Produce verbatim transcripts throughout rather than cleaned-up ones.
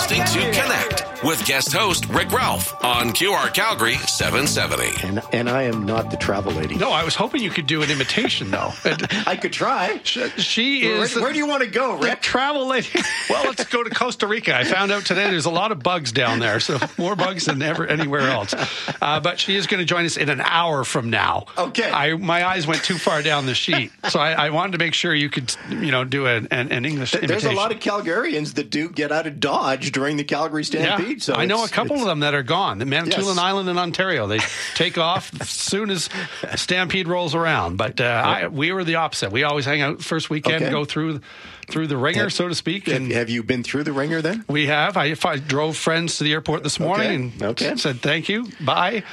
listening to Connect with guest host Rick Ralph on Q R Calgary seven seventy. And, and I am not the travel lady. No, I was hoping you could do an imitation, though. I could try. She, she is... Where, where do you want to go, The Rick? travel lady. Well, let's go to Costa Rica. I found out today there's a lot of bugs down there, so more bugs than ever anywhere else. Uh, but she is going to join us in an hour from now. Okay. I, my eyes went too far down the sheet, so I, I wanted to make sure you could, you know, do an, an, an English There's imitation. a lot of Calgarians that do get out of Dodge during the Calgary Stampede. Yeah, So I know a it's- couple it's- of them that are gone. The Manitoulin Yes. Island in Ontario, they take off as soon as Stampede rolls around. But uh, I, we were the opposite. We always hang out first weekend, Okay. go through through the ringer, Have- so to speak. Have, And have you been through the ringer then? we have. I, if I drove friends to the airport this morning Okay, and okay. said thank you, bye.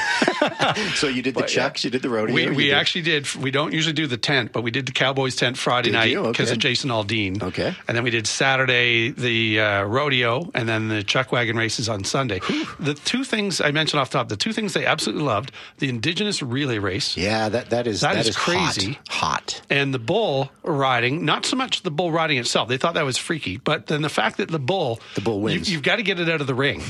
So you did the But, yeah. chucks, you did the rodeo. We, you we did- actually did. We don't usually do the tent, but we did the Cowboys tent Friday Did night you? because Okay. of Jason Aldean. Okay. And then we did Saturday the uh, rodeo, and then the chuck wagon races on Sunday. The two things I mentioned off the top, the two things they absolutely loved: the Indigenous relay race. Yeah, that that is That that is crazy. Hot. hot. And the bull riding, not so much the bull riding itself. They thought that was freaky, but then the fact that the bull, The bull wins. You, you've got to get it out of the ring.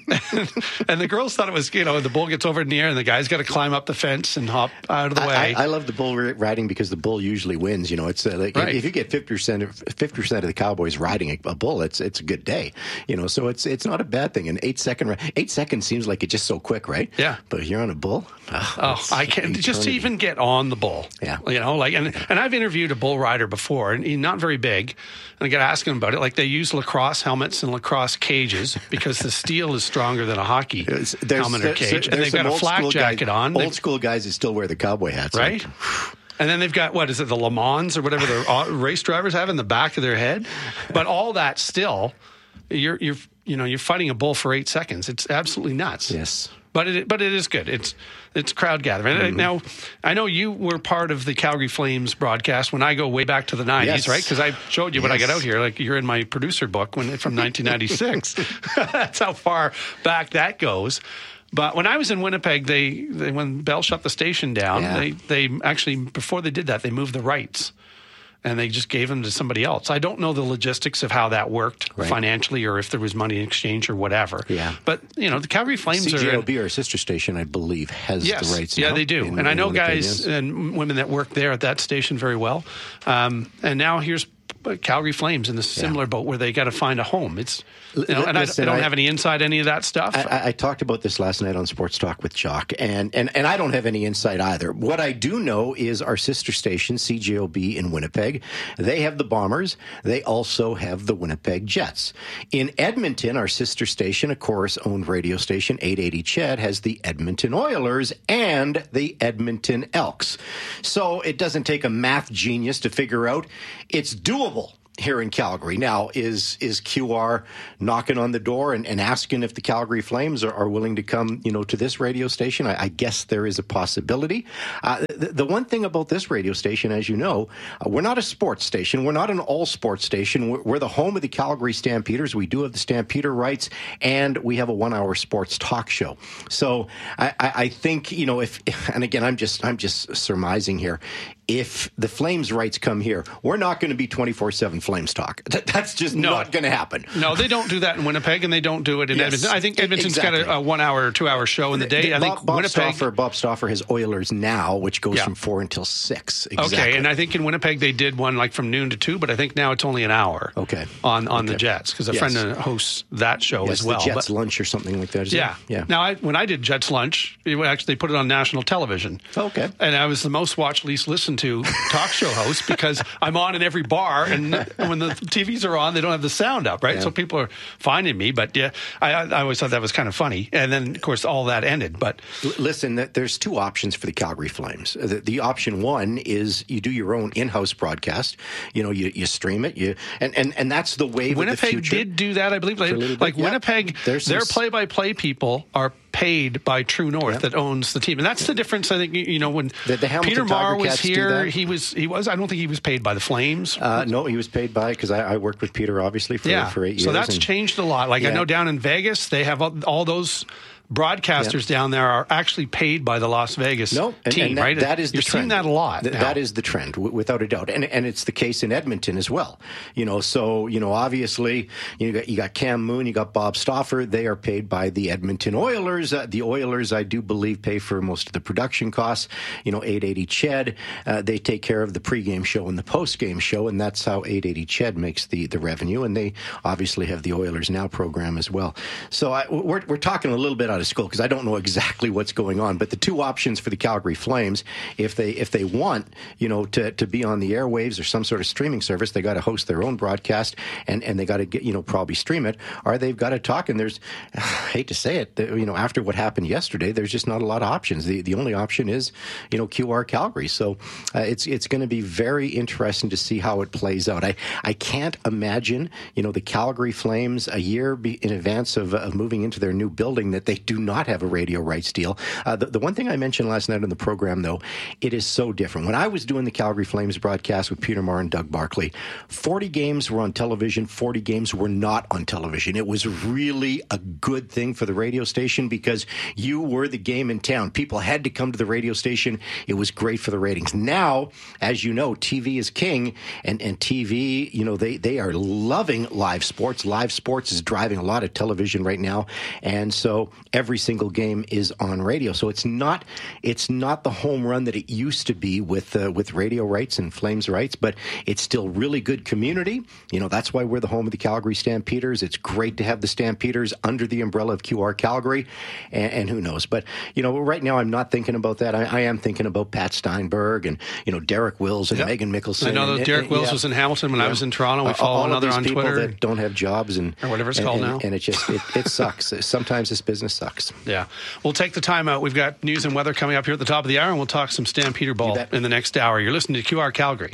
And the girls thought it was, you know, the bull gets over in the air and the guy's got to climb up the fence and hop out of the way. I, I love the bull ri- riding because the bull usually wins. You know, it's uh, like Right. if you get fifty percent of fifty percent of the Cowboys riding a, a bull, it's it's a good day. You know, so it's it's not a bad thing. An eight second ri- eight seconds seems like it's just so quick, right? Yeah. But if you're on a bull, oh, Oh, it's I can't just to eternity. even get on the bull. Yeah. You know, like, and, and I've interviewed a bull rider before, and he's not very big. And I got to ask him about it. Like, they use lacrosse helmets and lacrosse cages because the steel is stronger than a hockey There's- there's- helmet or there's- cage. there's And they've some got a old flak school jacket guys, on. Old They've- school guys that still wear the cowboy hats, Right? And then they've got, what is it, the Le Mans or whatever the uh, race drivers have in the back of their head. But all that still, you're, you're, you know, you're fighting a bull for eight seconds. It's absolutely nuts. Yes. But it, but it is good. It's it's crowd gathering. Mm-hmm. Now, I know you were part of the Calgary Flames broadcast when I go way back to the nineties, Yes. right? Because I showed you when I got Yes. out here. Like, you're in my producer book when from nineteen ninety-six. That's how far back that goes. But when I was in Winnipeg, they, they when Bell shut the station down, Yeah. they they actually before they did that, they moved the rights. And they just gave them to somebody else. I don't know the logistics of how that worked Right. financially, or if there was money in exchange or whatever. Yeah. But you know, the Calgary Flames C are G O B, our sister station, I believe, has Yes. the rights. Yeah, now they do. in- And I in know Winnipeg, guys yes. and women that work there at that station very well. Um, and now here's Calgary Flames in a similar boat where they got to find a home. It's, you know, and I, Listen, I don't I- have any inside any of that stuff. I, I, I talked about this last night on Sports Talk with Jock, and, and, and I don't have any insight either. What I do know is our sister station, C J O B in Winnipeg, they have the Bombers. They also have the Winnipeg Jets. In Edmonton, our sister station, a Chorus-owned radio station, eight eighty C H E D, has the Edmonton Oilers and the Edmonton Elks. So it doesn't take a math genius to figure out it's doable here in Calgary. Now, is is Q R knocking on the door and, and asking if the Calgary Flames are, are willing to come, you know, to this radio station? I, I guess there is a possibility. Uh, the, the one thing about this radio station, as you know, uh, we're not a sports station. We're not an all-sports station. We're, we're the home of the Calgary Stampeders. We do have the Stampeder rights, and we have a one-hour sports talk show. So I, I, I think, you know, if, and again, I'm just I'm just surmising here, if the Flames rights come here, we're not going to be twenty-four seven Flames talk. That's just No. not going to happen. No, they don't do that in Winnipeg, and they don't do it in Yes, Edmonton. I think Edmonton's exactly. got a, a one-hour or two-hour show in the day. I Bob, think Bob Winnipeg. Stauffer, Bob Stauffer has Oilers Now, which goes Yeah. from four until six. Exactly. Okay, and I think in Winnipeg they did one like from noon to two, but I think now it's only an hour. Okay. on on the Okay. Jets because a Yes. friend hosts that show yes, as well. the Jets But- lunch or something like that. Is yeah, it? yeah. Now, I, when I did Jets lunch, it would actually put it on national television. Okay. And I was the most watched, least listened to talk show host because I'm on in every bar, and when the T Vs are on, they don't have the sound up, right? Yeah. So people are finding me. But yeah, I, I always thought that was kind of funny. And then, of course, all that ended. But L- Listen, th- there's two options for the Calgary Flames. The, the option one is you do your own in-house broadcast. You know, you, you stream it, you and, and, and that's the wave of the Winnipeg future. did do that, I believe. Like, a little bit, like yeah. Winnipeg, There's some their s- play-by-play people are paid by True North Yeah. that owns the team, and that's the difference. I think you you know when The- the Hamilton Peter Marr Tiger was Cats do here, that. he was he was. I don't think he was paid by the Flames. Uh, no, he was paid by because I, I worked with Peter obviously for yeah, for eight years. so that's and- changed a lot. Like I Yeah. know down in Vegas, they have all, all those broadcasters yeah. down there are actually paid by the Las Vegas no, and, team, and that, right? That is the You're trend. seeing that a lot. Th- that is the trend, w- without a doubt. And and it's the case in Edmonton as well. You know, so, you know, obviously, you got, you got Cam Moon, you got Bob Stauffer. They are paid by the Edmonton Oilers. Uh, the Oilers, I do believe, pay for most of the production costs. You know, eight eighty C H E D, uh, they take care of the pregame show and the postgame show, and that's how eight eighty C H E D makes the, the revenue. And they obviously have the Oilers Now program as well. So I, we're, we're talking a little bit out of school because I don't know exactly what's going on. But the two options for the Calgary Flames, if they if they want, you know, to, to be on the airwaves or some sort of streaming service, they got to host their own broadcast and, and they got to get, you know, probably stream it, or they've got to talk. And there's, I hate to say it, you know, after what happened yesterday, there's just not a lot of options. The the only option is, you know, Q R Calgary. So uh, it's it's going to be very interesting to see how it plays out. I, I can't imagine, you know, the Calgary Flames a year be, in advance of, of moving into their new building that they do not have a radio rights deal. Uh, the, the one thing I mentioned last night on the program, though, it is so different. When I was doing the Calgary Flames broadcast with Peter Marr and Doug Barkley, forty games were on television, forty games were not on television. It was really a good thing for the radio station because you were the game in town. People had to come to the radio station. It was great for the ratings. Now, as you know, T V is king, and, and T V, you know, they, they are loving live sports. Live sports is driving a lot of television right now, and so every single game is on radio. So it's not it's not the home run that it used to be with uh, with radio rights and Flames rights, but it's still really good community. You know, that's why we're the home of the Calgary Stampeders. It's great to have the Stampeders under the umbrella of Q R Calgary, and, and who knows. But, you know, right now I'm not thinking about that. I, I am thinking about Pat Steinberg and, you know, Derek Wills and yep. Megan Mickelson. I know that and, Derek and, Wills yeah. was in Hamilton when yeah. I was in Toronto. We uh, follow all another of these on people Twitter. that don't have jobs and or whatever it's and, called and, now. And it just, it, it sucks. Sometimes this business sucks. Yeah. We'll take the time out. We've got news and weather coming up here at the top of the hour, and we'll talk some Stampeder ball in the next hour. You're listening to Q R Calgary.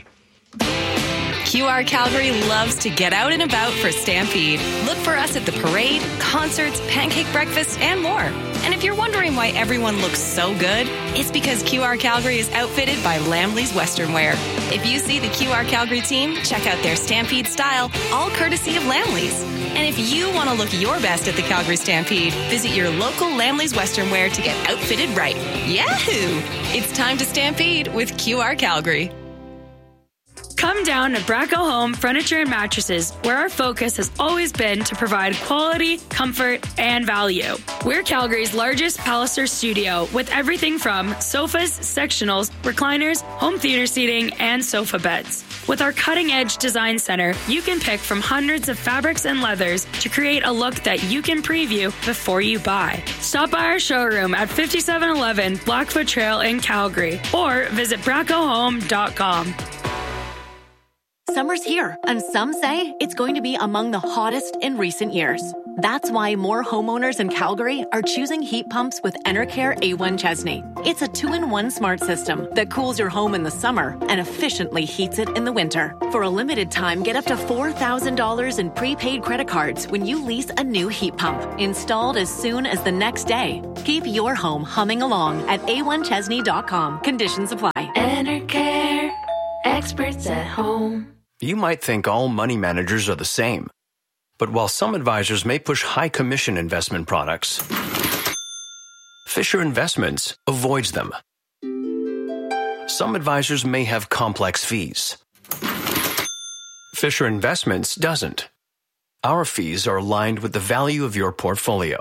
Q R Calgary loves to get out and about for Stampede. Look for us at the parade, concerts, pancake breakfast, and more. And if you're wondering why everyone looks so good, it's because Q R Calgary is outfitted by Lamley's Western Wear. If you see the Q R Calgary team, check out their Stampede style, all courtesy of Lamley's. And if you want to look your best at the Calgary Stampede, visit your local Lamley's Western Wear to get outfitted right. Yahoo! It's time to Stampede with Q R Calgary. Come down to Bracco Home Furniture and Mattresses, where our focus has always been to provide quality, comfort, and value. We're Calgary's largest Palliser studio with everything from sofas, sectionals, recliners, home theater seating, and sofa beds. With our cutting-edge design center, you can pick from hundreds of fabrics and leathers to create a look that you can preview before you buy. Stop by our showroom at fifty-seven eleven Blackfoot Trail in Calgary or visit bracco home dot com. Summer's here, and some say it's going to be among the hottest in recent years. That's why more homeowners in Calgary are choosing heat pumps with Enercare A one Chesney. It's a two-in-one smart system that cools your home in the summer and efficiently heats it in the winter. For a limited time, get up to four thousand dollars in prepaid credit cards when you lease a new heat pump, installed as soon as the next day. Keep your home humming along at A one Chesney dot com. Conditions apply. Enercare, experts at home. You might think all money managers are the same. But while some advisors may push high commission investment products, Fisher Investments avoids them. Some advisors may have complex fees. Fisher Investments doesn't. Our fees are aligned with the value of your portfolio.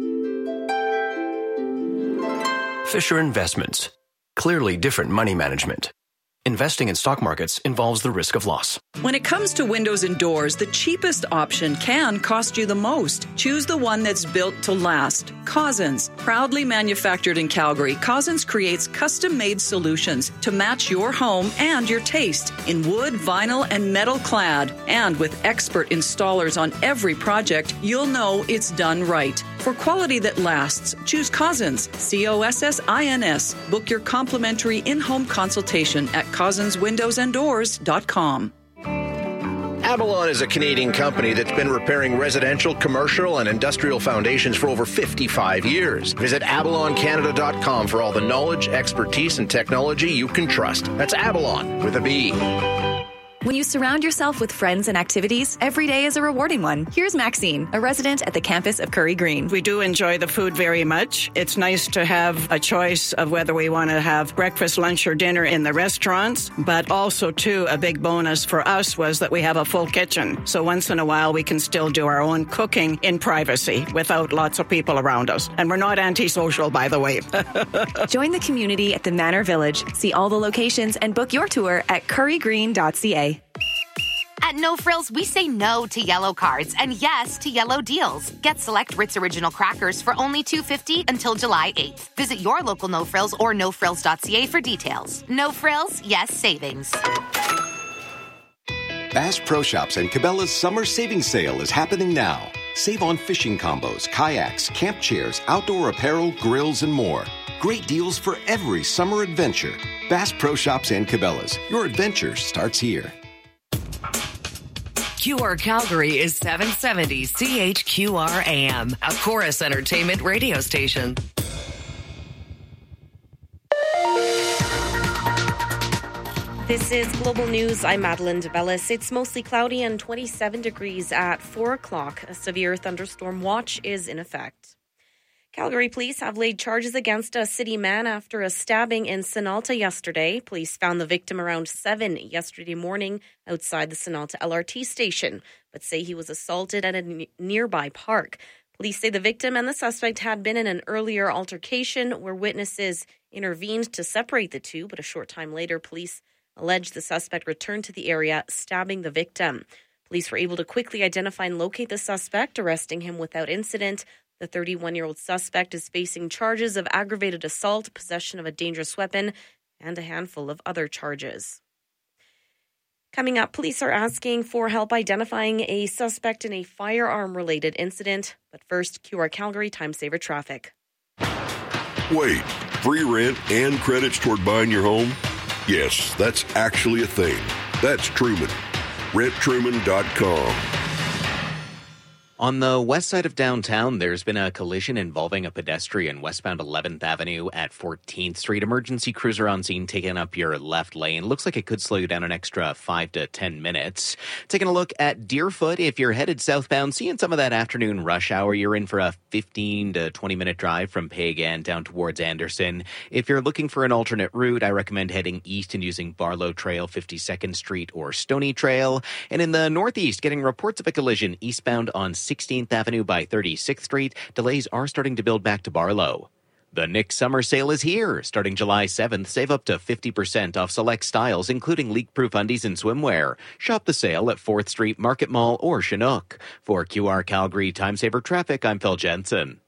Fisher Investments. Clearly different money management. Investing in stock markets involves the risk of loss. When it comes to windows and doors, the cheapest option can cost you the most. Choose the one that's built to last. Cousins. Proudly manufactured in Calgary, Cousins creates custom-made solutions to match your home and your taste in wood, vinyl, and metal clad. And with expert installers on every project, you'll know it's done right. For quality that lasts, choose Cousins. C O S S I N S. Book your complimentary in-home consultation at cousins windows and doors dot com. Avalon is a Canadian company that's been repairing residential, commercial, and industrial foundations for over fifty-five years. Visit avalon canada dot com for all the knowledge, expertise, and technology you can trust. That's Avalon with a B. When you surround yourself with friends and activities, every day is a rewarding one. Here's Maxine, a resident at the campus of Curry Green. We do enjoy the food very much. It's nice to have a choice of whether we want to have breakfast, lunch, or dinner in the restaurants, but also, too, a big bonus for us was that we have a full kitchen. So once in a while, we can still do our own cooking in privacy without lots of people around us. And we're not antisocial, by the way. Join the community at the Manor Village. See all the locations and book your tour at curry green dot c a. At No Frills, we say no to yellow cards and yes to yellow deals. Get select Ritz Original crackers for only two dollars and fifty cents until July eighth. Visit your local No Frills or no frills dot c a for details. No Frills, yes savings. Bass Pro Shops and Cabela's summer savings sale is happening now. Save on fishing combos, kayaks, camp chairs, outdoor apparel, grills, and more. Great deals for every summer adventure. Bass Pro Shops and Cabela's. Your adventure starts here. Q R Calgary is seven seventy C H Q R A M, a Chorus Entertainment radio station. This is Global News. I'm Madeline DeBellis. It's mostly cloudy and twenty-seven degrees at four o'clock. A severe thunderstorm watch is in effect. Calgary police have laid charges against a city man after a stabbing in Sinalta yesterday. Police found the victim around seven yesterday morning outside the Sinalta L R T station, but say he was assaulted at a n- nearby park. Police say the victim and the suspect had been in an earlier altercation where witnesses intervened to separate the two, but a short time later, police alleged the suspect returned to the area, stabbing the victim. Police were able to quickly identify and locate the suspect, arresting him without incident. The thirty-one-year-old suspect is facing charges of aggravated assault, possession of a dangerous weapon, and a handful of other charges. Coming up, police are asking for help identifying a suspect in a firearm-related incident. But first, Q R Calgary Time Saver Traffic. Wait, free rent and credits toward buying your home? Yes, that's actually a thing. That's Truman. rent truman dot com. On the west side of downtown, there's been a collision involving a pedestrian westbound eleventh Avenue at fourteenth Street. Emergency cruiser on scene taking up your left lane. Looks like it could slow you down an extra five to ten minutes. Taking a look at Deerfoot, if you're headed southbound, seeing some of that afternoon rush hour, you're in for a fifteen to twenty minute drive from Pagan down towards Anderson. If you're looking for an alternate route, I recommend heading east and using Barlow Trail, fifty-second Street or Stony Trail. And in the northeast, getting reports of a collision eastbound on sixteenth Avenue by thirty-sixth Street. Delays are starting to build back to Barlow. The Nick Summer Sale is here. Starting July seventh, save up to fifty percent off select styles, including leak-proof undies and swimwear. Shop the sale at fourth Street, Market Mall, or Chinook. For Q R Calgary Time Saver Traffic, I'm Phil Jensen.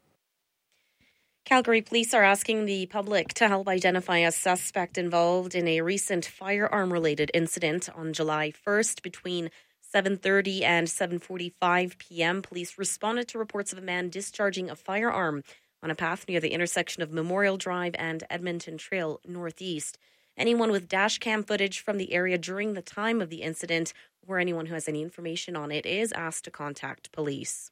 Calgary police are asking the public to help identify a suspect involved in a recent firearm-related incident on July first between seven thirty and seven forty-five p.m. Police responded to reports of a man discharging a firearm on a path near the intersection of Memorial Drive and Edmonton Trail Northeast. Anyone with dash cam footage from the area during the time of the incident or anyone who has any information on it is asked to contact police.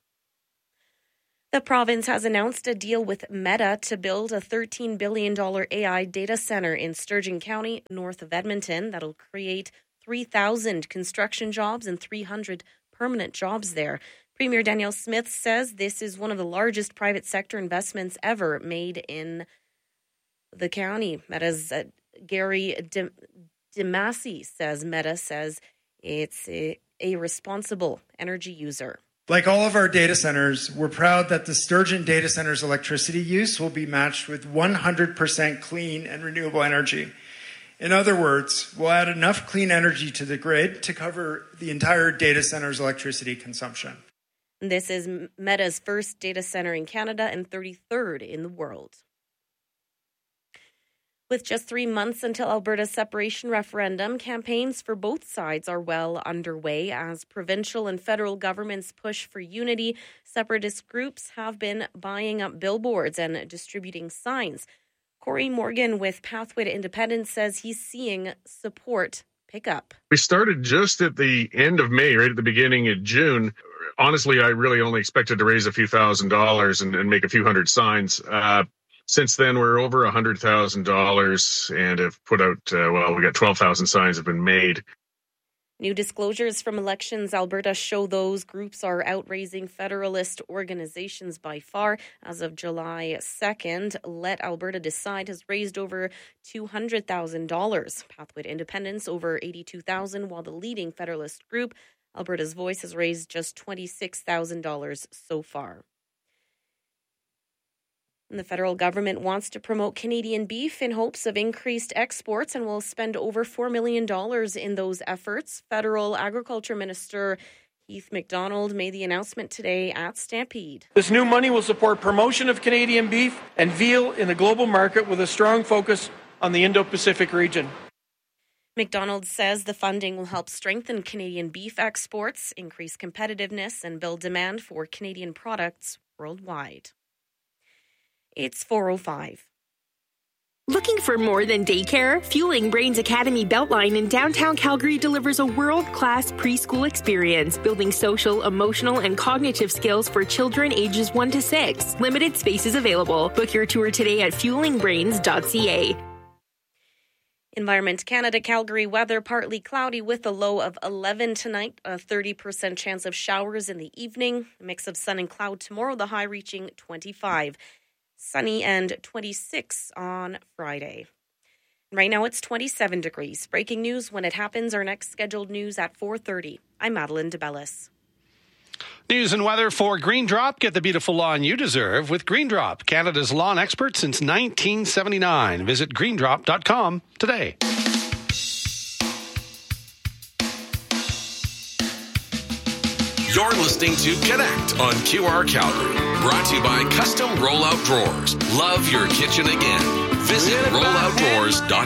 The province has announced a deal with Meta to build a thirteen billion dollars A I data center in Sturgeon County, north of Edmonton, that'll create three thousand construction jobs and three hundred permanent jobs there. Premier Danielle Smith says this is one of the largest private sector investments ever made in the county. Meta's uh, Gary DeMasi says Meta says it's a, a responsible energy user. Like all of our data centers, we're proud that the Sturgeon Data Center's electricity use will be matched with one hundred percent clean and renewable energy. In other words, we'll add enough clean energy to the grid to cover the entire data center's electricity consumption. This is Meta's first data center in Canada and thirty-third in the world. With just three months until Alberta's separation referendum, campaigns for both sides are well underway as provincial and federal governments push for unity. Separatist groups have been buying up billboards and distributing signs. Corey Morgan with Pathway to Independence says he's seeing support pick up. We started just at the end of May, right at the beginning of June. Honestly, I really only expected to raise a few thousand dollars and, and make a few hundred signs. Uh, since then, we're over one hundred thousand dollars and have put out, uh, well, we got twelve thousand signs have been made. New disclosures from Elections Alberta show those groups are outraising Federalist organizations by far. As of July second, Let Alberta Decide has raised over two hundred thousand dollars. Pathway to Independence over eighty-two thousand dollars, while the leading Federalist group, Alberta's Voice, has raised just twenty-six thousand dollars so far. And the federal government wants to promote Canadian beef in hopes of increased exports and will spend over four million dollars in those efforts. Federal Agriculture Minister Heath MacDonald made the announcement today at Stampede. This new money will support promotion of Canadian beef and veal in the global market with a strong focus on the Indo-Pacific region. MacDonald says the funding will help strengthen Canadian beef exports, increase competitiveness, and build demand for Canadian products worldwide. It's four oh five. Looking for more than daycare? Fueling Brains Academy Beltline in downtown Calgary delivers a world-class preschool experience, building social, emotional, and cognitive skills for children ages one to six. Limited spaces available. Book your tour today at fueling brains dot c a. Environment Canada Calgary weather, partly cloudy with a low of eleven tonight, a thirty percent chance of showers in the evening, a mix of sun and cloud tomorrow, the high reaching twenty-five. Sunny and twenty-six on Friday. Right now it's twenty-seven degrees. Breaking news when it happens. Our next scheduled news at four thirty. I'm Madeline DeBellis. News and weather for Green Drop. Get the beautiful lawn you deserve with Green Drop, Canada's lawn expert since nineteen seventy-nine. Visit green drop dot com today. You're listening to Connect on Q R Calgary. Brought to you by Custom Rollout Drawers. Love your kitchen again. Visit rollout drawers dot